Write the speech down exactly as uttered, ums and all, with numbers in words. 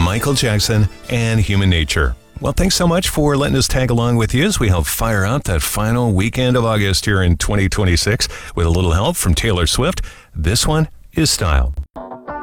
Michael Jackson, and Human Nature. Well, thanks so much for letting us tag along with you as we help fire out that final weekend of August here in twenty twenty-six with a little help from Taylor Swift. This one is Style.